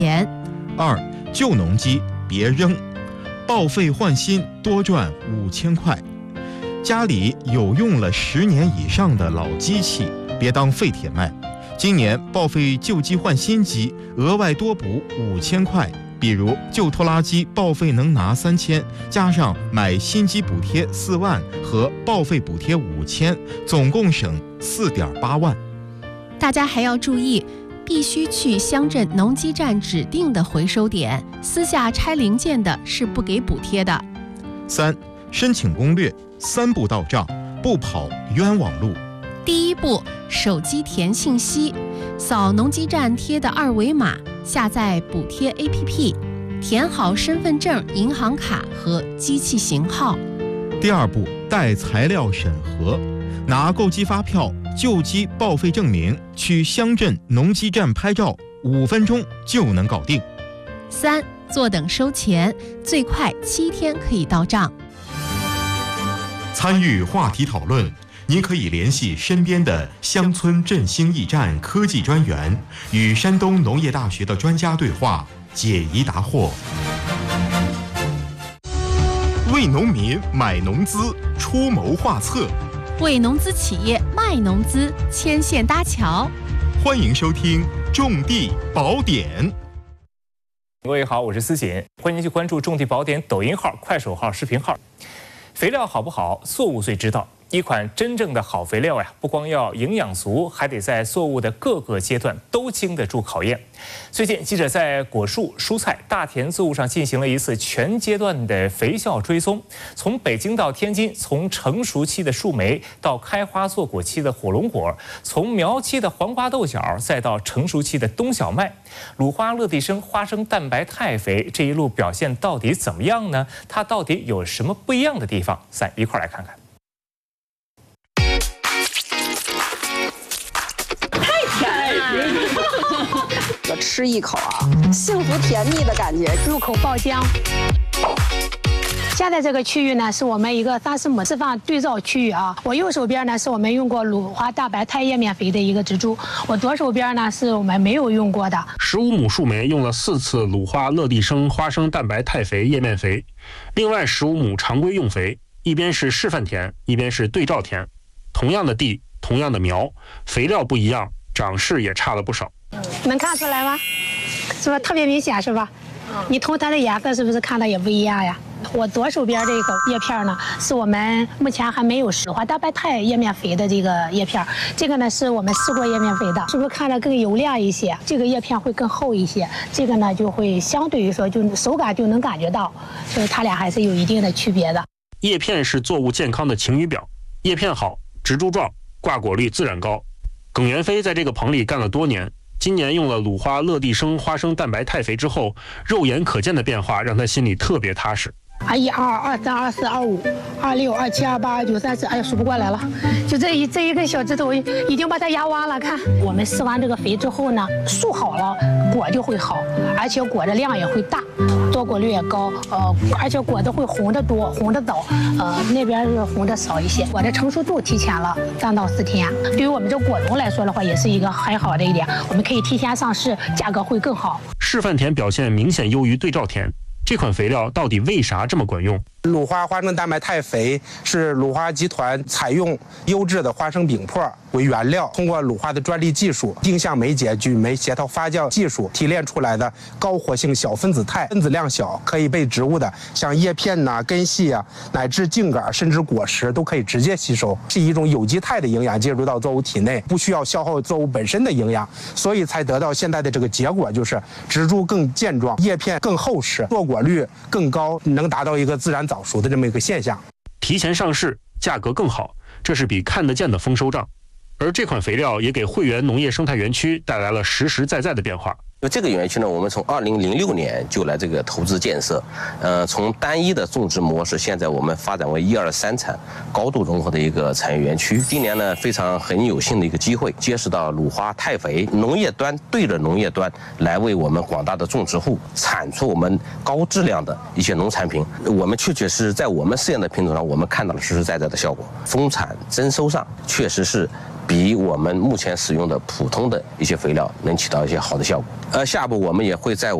钱。 2. 旧农机别扔，报废换新多赚5000块。家里有用了10年以上的老机器，别当废铁卖。今年报废旧机换新机，额外多补5000块。比如旧拖拉机报废能拿3000，加上买新机补贴4万和报废补贴5000，总共省4.8万。 大家还要注意，必须去乡镇农机站指定的回收点，私下拆零件的是不给补贴的。 3. 申请攻略，3步到账，不跑冤枉路。 第1步，手机填信息，扫农机站贴的2维码，下载补贴 APP， 填好身份证、银行卡和机器型号。 第2步，带材料审核，拿购机发票、旧机报废证明，去乡镇农机站拍照，5分钟就能搞定。 3. 坐等收钱，最快7天可以到账。 参与话题讨论，您可以联系身边的乡村振兴驿站科技专员，与山东农业大学的专家对话，解疑答惑。为农民买农资，出谋划策； 为农资企业卖农资，牵线搭桥。 欢迎收听《种地宝典》。 各位好，我是思锦，欢迎您去关注种地宝典抖音号、快手号、视频号。肥料好不好，作物最知道。一款真正的好肥料呀，不光要营养足，还得在作物的各个阶段都经得住考验。最近，记者在果树、蔬菜、大田作物上进行了一次全阶段的肥效追踪，从北京到天津，从成熟期的树莓到开花做果期的火龙果，从苗期的黄瓜豆角，再到成熟期的冬小麦，鲁花乐地生花生蛋白肽肥这一路表现到底怎么样呢？它到底有什么不一样的地方？咱一块来看看。 我吃一口啊，幸福甜蜜的感觉， 入口爆浆。现在这个区域呢，是我们一个30亩示范对照区域啊。我右手边呢，是我们用过鲁花大白肽叶面肥的一个植株，我左手边呢，是我们没有用过的。 15亩树莓用了4次鲁花乐地生花生蛋白肽肥叶面肥，另外15亩常规用肥，一边是示范田，一边是对照田，同样的地，同样的苗，肥料不一样，长势也差了不少。 能看出来吗？是不是特别明显？是吧？你从它的颜色是不是看到也不一样呀？我左手边这个叶片呢，是我们目前还没有鲁花大白肽叶面肥的这个叶片，这个呢是我们试过叶面肥的，是不是看着更油亮一些？这个叶片会更厚一些，这个呢就会相对于说就手感就能感觉到，所以它俩还是有一定的区别的。 叶片是作物健康的晴雨表，叶片好，植株壮，挂果率自然高。耿元飞在这个棚里干了多年，今年用了鲁花乐地生花生蛋白肽肥之后，肉眼可见的变化让他心里特别踏实。 1、2、23、24、25、26、27、28、29、30，哎呀，数不过来了。就这一根小指头，已经把它压弯了。看，我们施完这个肥之后呢，树好了，果就会好，而且果的量也会大，多果率也高。而且果子会红的多，红的早。那边是红的少一些。果的成熟度提前了3到4天。对于我们这果农来说的话，也是一个很好的一点，我们可以提前上市，价格会更好。 示范田表现明显优于对照田。这款肥料到底为啥这么管用？ 鲁花花生蛋白肽肥是鲁花集团采用优质的花生饼粕为原料，通过鲁花的专利技术定向酶解、菌酶协调发酵技术提炼出来的高活性小分子肽，分子量小，可以被植物的像叶片呐、根系啊，乃至茎秆甚至果实都可以直接吸收，是一种有机态的营养进入到作物体内，不需要消耗作物本身的营养，所以才得到现在的这个结果，就是植株更健壮，叶片更厚实，坐果率更高，能达到一个自然早熟的这么一个现象。 提前上市，价格更好，这是比看得见的丰收账。而这款肥料也给汇源农业生态园区带来了实实在在的变化。 这个园区呢，我们从2006年就来这个投资建设，从单一的种植模式，现在我们发展为1、2、3产高度融合的一个产业园区。今年呢，很有幸的一个机会，结识到鲁花肽肥农业端对着农业端来为我们广大的种植户产出我们高质量的一些农产品。我们确实在我们试验的品种上，我们看到了实实在在的效果，丰产增收上确实是比我们目前使用的普通的一些肥料能起到一些好的效果。 下一步我们也会在